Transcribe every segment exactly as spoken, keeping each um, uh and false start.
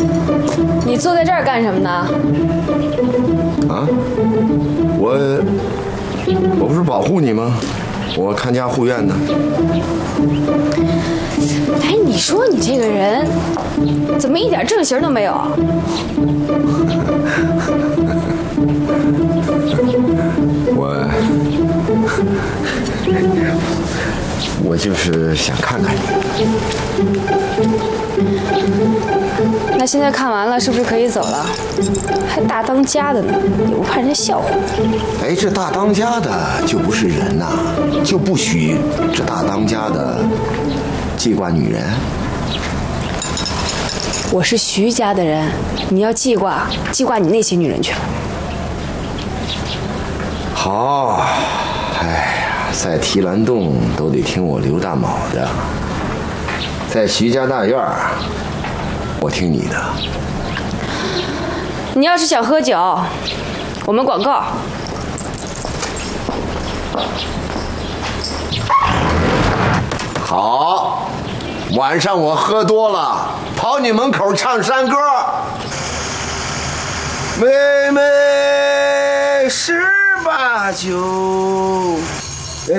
你坐在这儿干什么呢？ 啊，我我不是保护你吗？我看家护院的。 哎，你说你这个人怎么一点正形都没有啊？ 我我就是想看看你。 那现在看完了，是不是可以走了？还大当家的呢，也不怕人家笑话。 哎，这大当家的就不是人呐、啊，就不许这大当家的记挂女人。 我是徐家的人，你要记挂，记挂你那些女人去了。 好，哎呀，在提篮洞都得听我刘大卯的，在徐家大院儿，我听你的。 你要是想喝酒，我们广告。 好，晚上我喝多了，跑你门口唱山歌。妹妹十八九，哎，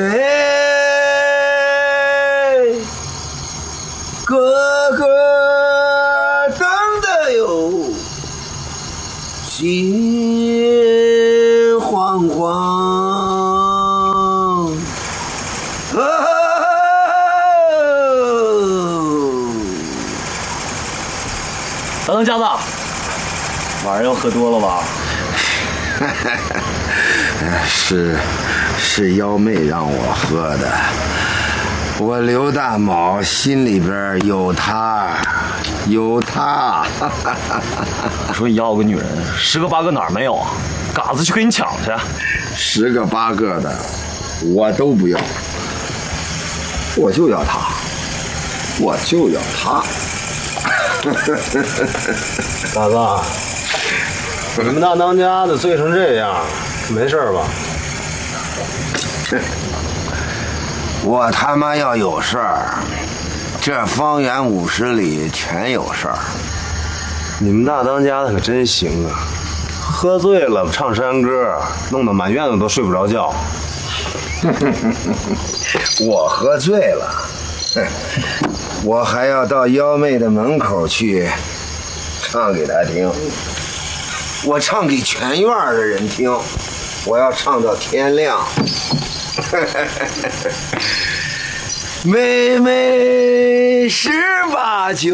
哥哥等的哟，心慌慌。啊当当家子，晚上又喝多了吧？ 是，是幺妹让我喝的。我刘大卯心里边有她，有她。 说你要个女人，十个八个哪儿没有啊？嘎子去给你抢去。 十个八个的，我都不要，我就要她，我就要她。 大子，你们大当家的醉成这样，没事吧？ 我他妈要有事儿，这方圆五十里全有事儿。 你们大当家的可真行啊！喝醉了唱山歌，弄得满院子都睡不着觉。 我喝醉了，我还要到幺妹的门口去唱给她听。我唱给全院的人听，我要唱到天亮。妹妹十八九。